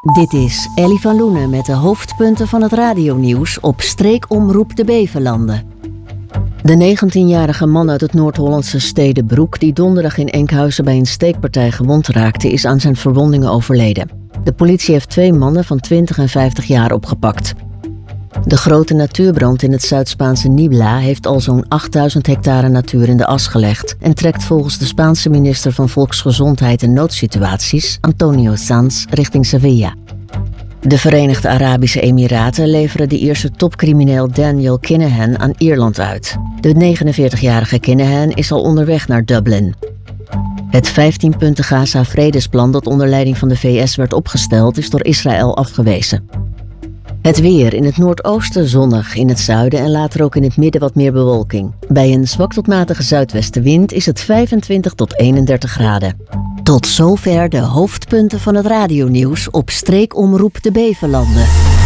Dit is Ellie van Loenen met de hoofdpunten van het radionieuws op streekomroep de Beverlanden. De 19-jarige man uit het Noord-Hollandse Stedenbroek, die donderdag in Enkhuizen bij een steekpartij gewond raakte, is aan zijn verwondingen overleden. De politie heeft 2 mannen van 20 en 50 jaar opgepakt. De grote natuurbrand in het Zuid-Spaanse Nibla heeft al zo'n 8000 hectare natuur in de as gelegd en trekt volgens de Spaanse minister van Volksgezondheid en Noodsituaties, Antonio Sanz, richting Sevilla. De Verenigde Arabische Emiraten leveren de Ierse topcrimineel Daniel Kinahan aan Ierland uit. De 49-jarige Kinahan is al onderweg naar Dublin. Het 15-punten Gaza-vredesplan dat onder leiding van de VS werd opgesteld is door Israël afgewezen. Het weer: in het noordoosten zonnig, in het zuiden en later ook in het midden wat meer bewolking. Bij een zwak tot matige zuidwestenwind is het 25 tot 31 graden. Tot zover de hoofdpunten van het radionieuws op streekomroep de Beverlanden.